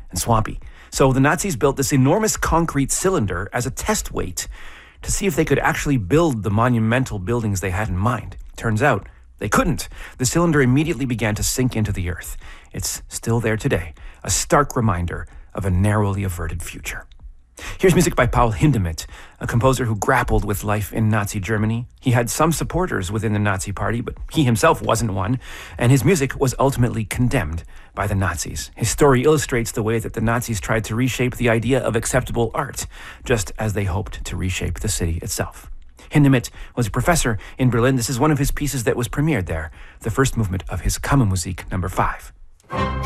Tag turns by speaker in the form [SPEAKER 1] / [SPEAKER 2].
[SPEAKER 1] and swampy. So the Nazis built this enormous concrete cylinder as a test weight to see if they could actually build the monumental buildings they had in mind. Turns out they couldn't. The cylinder immediately began to sink into the earth. It's still there today, a stark reminder of a narrowly averted future. Here's music by Paul Hindemith, a composer who grappled with life in Nazi Germany. He had some supporters within the Nazi Party, but he himself wasn't one, and his music was ultimately condemned by the Nazis. His story illustrates the way that the Nazis tried to reshape the idea of acceptable art, just as they hoped to reshape the city itself. Hindemith was a professor in Berlin. This is one of his pieces that was premiered there, the first movement of his Kammermusik No. 5.